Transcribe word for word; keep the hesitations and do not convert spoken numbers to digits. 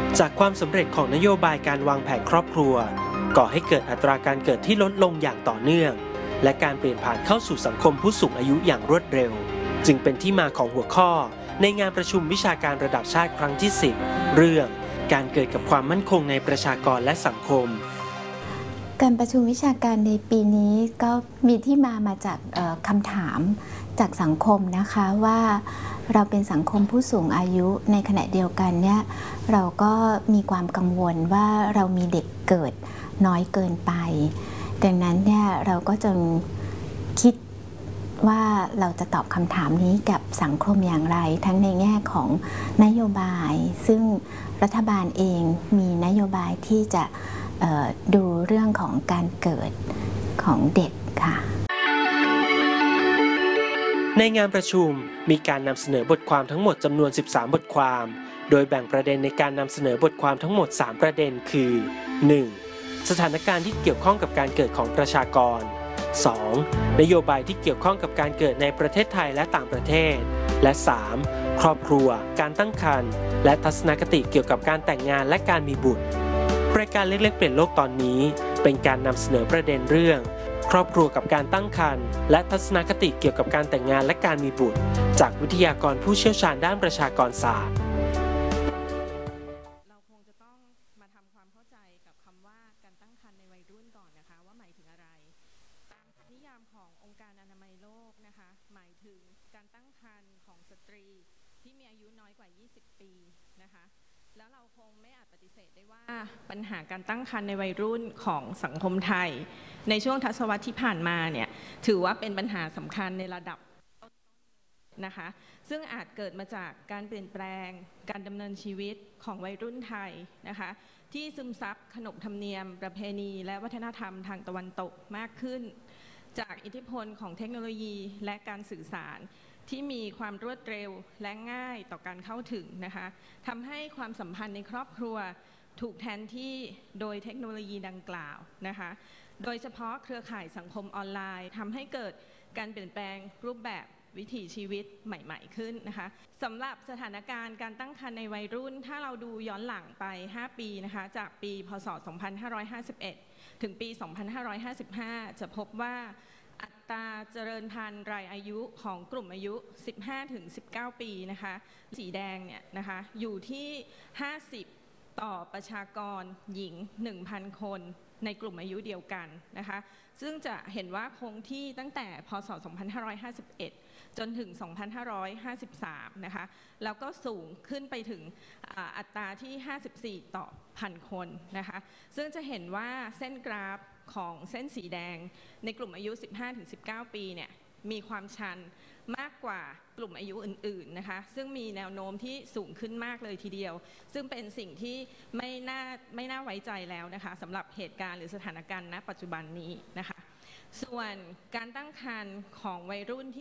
จากความสำเร็จของนโยบายการวางแผนครอบครัวก่อให้เกิดอัตราการเกิดที่ลดลงอย่างต่อเนื่องและการเปลี่ยนผ่านเข้าสู่สังคมผู้สูงอายุอย่างรวดเร็วจึงเป็นที่มาของหัวข้อในงานประชุมวิชาการระดับชาติครั้งที่สิบเรื่องการเกิดกับความมั่นคงในประชากรและสังคมการประชุมวิชาการในปีนี้ก็มีที่มามาจากคำถามจากสังคมนะคะว่าเราเป็นสังคมผู้สูงอายุในขณะเดียวกันเนี่ยเราก็มีความกังวลว่าเรามีเด็กเกิดน้อยเกินไปดังนั้นเนี่ยเราก็จึงคิดว่าเราจะตอบคำถามนี้กับสังคมอย่างไรทั้งในแง่ของนโยบายซึ่งรัฐบาลเองมีนโยบายที่จะดูเรื่องของการเกิดของเด็กค่ะในงานประชุมมีการนำเสนอบทความทั้งหมดจำนวนสิบสามบทความโดยแบ่งประเด็นในการนำเสนอบทความทั้งหมดสามประเด็นคือ หนึ่ง. สถานการณ์ที่เกี่ยวข้องกับการเกิดของประชากร สอง. นโยบายที่เกี่ยวข้องกับการเกิดในประเทศไทยและต่างประเทศและ สาม. ครอบครัวการตั้งครรภ์และทัศนคติเกี่ยวกับการแต่งงานและการมีบุตรรายการเล็กๆเปลี่ยนโลกตอนนี้เป็นการนำเสนอประเด็นเรื่องครอบครัวกับการตั้งครรภ์และทัศนคติเกี่ยวกับการแต่งงานและการมีบุตรจากวิทยากรผู้เชี่ยวชาญด้านประชากรศาสตร์เราคงจะต้องมาทำความเข้าใจกับคำว่าการตั้งครรภ์ในวัยรุ่นก่อนนะคะว่าหมายถึงอะไรตามนิยามขององค์การอนามัยโลกนะคะหมายถึงการตั้งครรภ์ของสตรีที่มีอายุน้อยกว่ายี่สิบปีนะคะแล้วเราคงไม่อาจปฏิเสธได้ว่าปัญหาการตั้งครรภ์ในวัยรุ่นของสังคมไทยในช่วงทศวรรษที่ผ่านมาเนี่ยถือว่าเป็นปัญหาสำคัญในระดับนะคะซึ่งอาจเกิดมาจากการเปลี่ยนแปลงการดำเนินชีวิตของวัยรุ่นไทยนะคะที่ซึมซับขนบธรรมเนียมประเพณีและวัฒนธรรมทางตะวันตกมากขึ้นจากอิทธิพลของเทคโนโลยีและการสื่อสารที่มีความรวดเร็วและง่ายต่อการเข้าถึงนะคะทำให้ความสัมพันธ์ในครอบครัวถูกแทนที่โดยเทคโนโลยีดังกล่าวนะคะโดยเฉพาะเครือข่ายสังคมออนไลน์ทำให้เกิดการเปลี่ยนแปลงรูปแบบวิถีชีวิตใหม่ๆขึ้นนะคะสำหรับสถานการณ์การตั้งครรภ์ในวัยรุ่นถ้าเราดูย้อนหลังไปห้าปีนะคะจากปีพ.ศ. สองพันห้าร้อยห้าสิบเอ็ดถึงปี สองพันห้าร้อยห้าสิบห้า จะพบว่าอัตราเจริญพันธุ์รายอายุของกลุ่มอายุ สิบห้าถึงสิบเก้า ปีนะคะสีแดงเนี่ยนะคะอยู่ที่ห้าสิบต่อประชากรหญิง หนึ่งพัน คนในกลุ่มอายุเดียวกันนะคะซึ่งจะเห็นว่าคงที่ตั้งแต่พ.ศ. สองพันห้าร้อยห้าสิบเอ็ดจนถึง สองพันห้าร้อยห้าสิบสาม นะคะแล้วก็สูงขึ้นไปถึงอัตราที่ห้าสิบสี่ต่อพันคนนะคะซึ่งจะเห็นว่าเส้นกราฟของเส้นสีแดงในกลุ่มอายุ สิบห้าถึงสิบเก้า ปีเนี่ยมีความชันมากกว่ากลุ่มอายุอื่นๆนะคะซึ่งมีแนวโน้มที่สูงขึ้นมากเลยทีเดียวซึ่งเป็นสิ่งที่ไม่น่าไม่น่าไว้ใจแล้วนะคะสำหรับเหตุการณ์หรือสถานการณ์ณปัจจุบันนี้นะคะส่วนการตั้งครรภ์ของวัยรุ่นที่